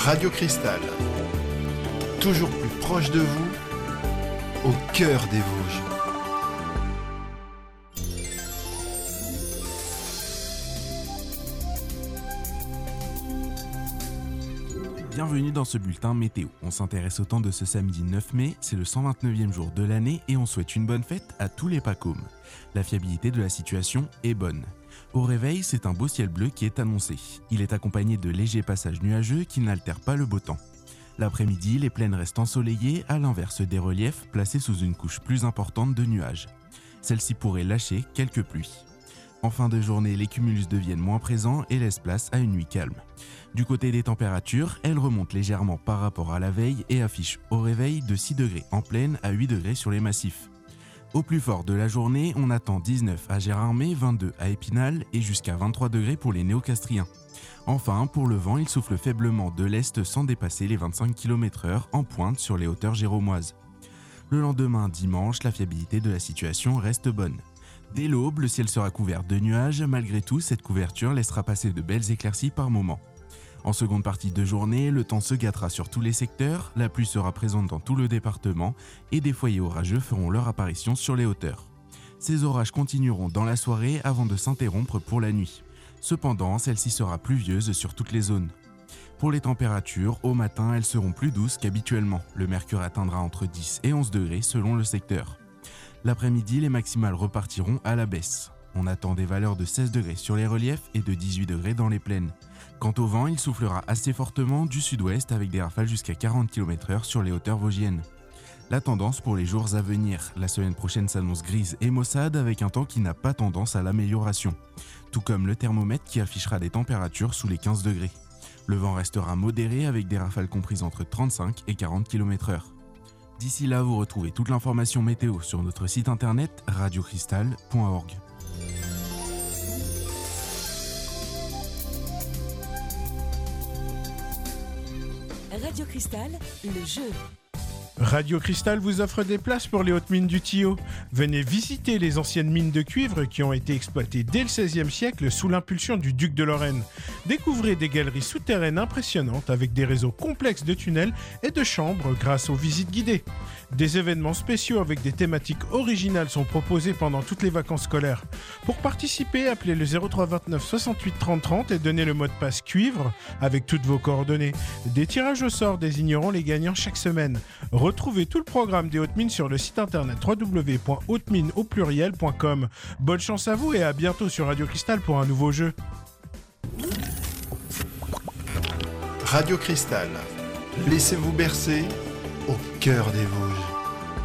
Radio Cristal, toujours plus proche de vous, au cœur des Vosges. Bienvenue dans ce bulletin météo. On s'intéresse au temps de ce samedi 9 mai, c'est le 129e jour de l'année et on souhaite une bonne fête à tous les PACOM. La fiabilité de la situation est bonne. Au réveil, c'est un beau ciel bleu qui est annoncé. Il est accompagné de légers passages nuageux qui n'altèrent pas le beau temps. L'après-midi, les plaines restent ensoleillées, à l'inverse des reliefs placés sous une couche plus importante de nuages. Celle-ci pourrait lâcher quelques pluies. En fin de journée, les cumulus deviennent moins présents et laissent place à une nuit calme. Du côté des températures, elles remontent légèrement par rapport à la veille et affichent au réveil de 6 degrés en plaine à 8 degrés sur les massifs. Au plus fort de la journée, on attend 19 à Gérardmer, 22 à Épinal et jusqu'à 23 degrés pour les néocastriens. Enfin, pour le vent, il souffle faiblement de l'est sans dépasser les 25 km/h en pointe sur les hauteurs géromoises. Le lendemain, dimanche, la fiabilité de la situation reste bonne. Dès l'aube, le ciel sera couvert de nuages. Malgré tout, cette couverture laissera passer de belles éclaircies par moments. En seconde partie de journée, le temps se gâtera sur tous les secteurs, la pluie sera présente dans tout le département et des foyers orageux feront leur apparition sur les hauteurs. Ces orages continueront dans la soirée avant de s'interrompre pour la nuit. Cependant, celle-ci sera pluvieuse sur toutes les zones. Pour les températures, au matin, elles seront plus douces qu'habituellement. Le mercure atteindra entre 10 et 11 degrés selon le secteur. L'après-midi, les maximales repartiront à la baisse. On attend des valeurs de 16 degrés sur les reliefs et de 18 degrés dans les plaines. Quant au vent, il soufflera assez fortement du sud-ouest avec des rafales jusqu'à 40 km/h sur les hauteurs vosgiennes. La tendance pour les jours à venir. La semaine prochaine s'annonce grise et maussade avec un temps qui n'a pas tendance à l'amélioration. Tout comme le thermomètre qui affichera des températures sous les 15 degrés. Le vent restera modéré avec des rafales comprises entre 35 et 40 km/h. D'ici là, vous retrouvez toute l'information météo sur notre site internet radiocristal.org. Radio Cristal, le jeu. Radio Cristal vous offre des places pour les hautes mines du Thillot. Venez visiter les anciennes mines de cuivre qui ont été exploitées dès le XVIe siècle sous l'impulsion du duc de Lorraine. Découvrez des galeries souterraines impressionnantes avec des réseaux complexes de tunnels et de chambres grâce aux visites guidées. Des événements spéciaux avec des thématiques originales sont proposés pendant toutes les vacances scolaires. Pour participer, appelez le 03 29 68 30 30 et donnez le mot de passe cuivre avec toutes vos coordonnées. Des tirages au sort désigneront les gagnants chaque semaine. Retrouvez tout le programme des Hautes Mines sur le site internet www.hautesmines.com. Bonne chance à vous et à bientôt sur Radio Cristal pour un nouveau jeu. Radio Cristal, laissez-vous bercer au cœur des Vosges.